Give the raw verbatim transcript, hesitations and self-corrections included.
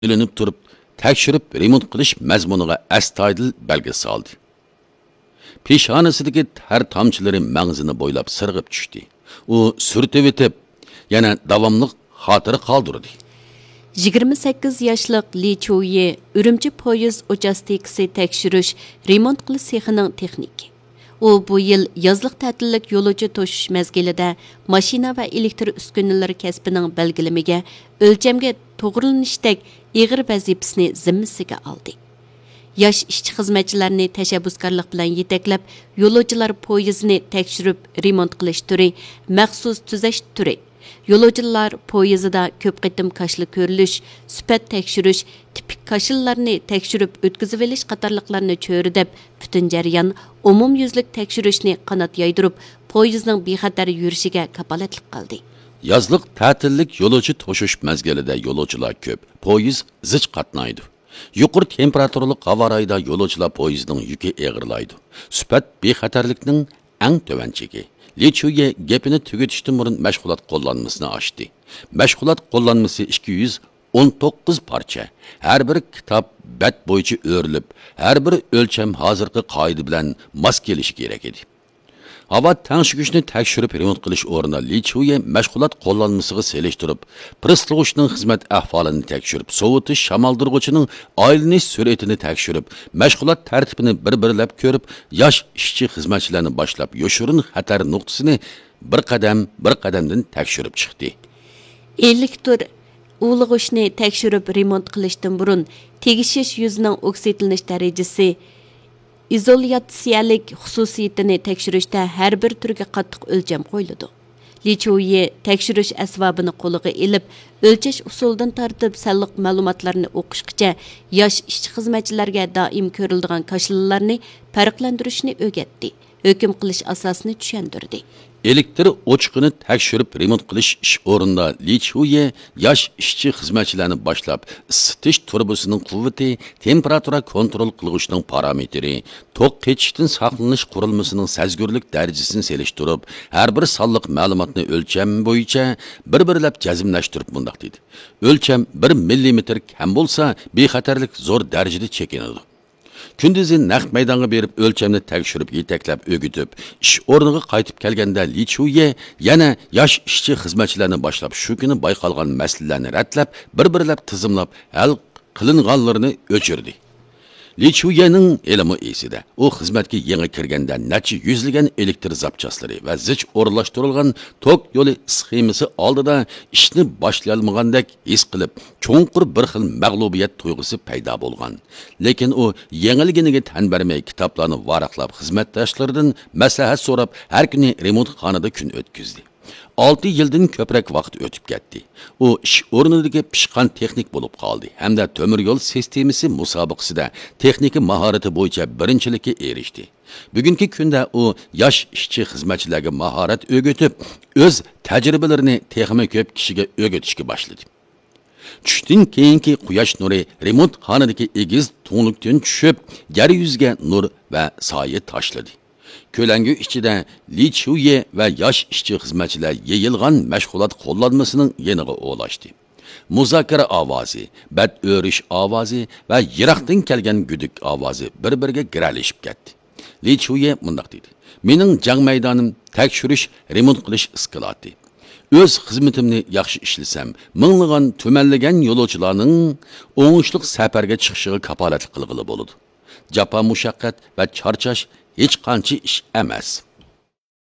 ilinib turib, tekshirib remont qilish mazmuniga astoydil belgi soldi. Peshonasındagi ter tomchilari mag'zini bo'ylab sirg'ib tushdi. U surtib etib, yana davomli xotira qoldirdi. yigirma sakkiz yoshlik Li Chuye Urumchi poyezd uchastikasi tekshirish remont qilish sexining texniki. U bu yil yozliq ta'tillik yo'lovchi to'shish mezgilida mashina va elektr uskunalar kasbining belgilamiga o'lchamga to'g'rilanishdek ig'ir vazifasini zimmasiga oldi. Yosh ishchi xizmatchilarni tashabbuskorlik bilan yetaklab, yo'lovchilar poyezdini tekshirib remont qilish turi, maxsus tuzash turi. Yo'lovchilar poyezdida ko'p qitim kashli ko'rilish, sifat tekshirish, tipik kashillarni tekshirib o'tkazib olish qatorliqlarni cho'ridib, butun jarayon umum yuzlik tekshirishni qanot yaydirib, poyezdning bexatar yurishiga kapolatlik qildi. Yozliq ta'tillik yo'lovchi to'shish mezgilida yo'lovchilar ko'p, poyezd zich qatnaydi. Yuqori temperaturali havo rayida yo'lovchilar poyezdning yuki eg'irlaydi. Sifat bexatarlikning eng tovanchigi. Li Chuye gapini tugatishdan burun mashg'ulot qo'llanmasini ochdi. Mashg'ulot qo'llanmasi ikki yuz o'n to'qqiz parcha. Har bir kitob bat bo'yicha o'rilib, har bir o'lcham hozirgi qoida bilan mos kelishi kerak edi. Havo tangshigishni tekshirib remont qilish o'rnida Li Chuye mashg'ulot qo'llanmasiga selishtirib, prislug'ishning xizmat ahvolini tekshirib, sovutish shamoldirg'ichining aylanish sur'atini tekshirib, mashg'ulot tartibini bir-birlab ko'rib, yosh ishchi xizmatchilarni boshlab yoshirin xatar nuqtasini bir qadam bir qadamdan tekshirib chiqdi. Elektr ulg'ishni tekshirib remont qilishdan burun tegishish yuzining oksidlanish darajasi izolyatsiyalik xususiyatini tekshirishda har bir turga qattiq o'lcham qo'yiladi. Li Chuye tekshirish asbobini qo'liga ilib, o'lchash usulidan tartib salliq ma'lumotlarni o'qishgacha yosh ishchi xizmatchilarga doim ko'riladigan kashlalarni farqlantirishni o'rgatdi. Hukm qilish asosini tushuntirdi. Elektr o'chiqini tekshirib remont qilish ish o'rinda Li Chuye yosh ishchi xizmatchilarni boshlab isitish turbosining quvvati, temperatura kontrol qiluvchining parametri, to'q ketishdan saqlanish qurilmasining sezgurlik darajasini selishtirib, har bir sonliq ma'lumotni o'lcham bo'yicha bir-birlab jazmlashtirib bundoq dedi. O'lcham bir millimetr kam bo'lsa, bexatarlik zo'r darajada chekinadi. Kunduzi naq maydonga berib o'lchamni tekshirib yetaklab o'gitib, ish o'rniga qaytib kelganda Li Chuye yana yosh ishchi xizmatchilarni boshlab shu kuni bayqalgan masalalarni ratlab, bir-birlab tizimlab hal qilinganlarini o'chirdi. Li Chuyening ilmi esida, u xizmatga yangi kirganda necha yuzlagan elektr zapchaslari va zich o'rlashtirilgan tok yo'li sxemasi oldida ishni boshlayolmagandek his qilib, cho'nqur bir xil mag'lubiyat tuyg'usi paydo bo'lgan. Lekin u yengilginiga tan bermay kitoblarni varaqlab, xizmatdoshlaridan maslahat so'rab, har kuni remont xonada kun o'tkazdi. olti yildan ko'proq vaqt o'tib ketdi. U ish o'rnidagi pishqan texnik bo'lib qoldi hamda temir yo'l sistemasi musobaqasida texnika mahorati bo'yicha birinchilikka erishdi. Bugungi kunda u yosh ishchi xizmatchilarga mahorat o'rgatib, o'z tajribalarini texnik ko'p kishiga o'rgatishga boshladi. Tushdan keyingi quyosh nuri remont xonadagi egiz to'nlikdan tushib, yer yuziga nur va soya tashladi. Ko'langi ichida Li Chuye va yosh ishchi xizmatchilar yeyilgan mashg'ulot qo'llanmasining yeniga o'lashdi. Muzokara ovozi, bad o'rish ovozi va yiroqdan kelgan gudik ovozi bir-biriga giralashib ketdi. Li Chuye mundaq dedi: "Mening jang maydonim tekshirish, remont qilish iskolati. O'z xizmatimni yaxshi ishlasam, minglagan tumanlagan yo'lovchilarning o'ngishli safarga chiqishiga kapolatlik qilg'ili bo'ladi. Japa mushaqqat va charchash hech qancha ish emas."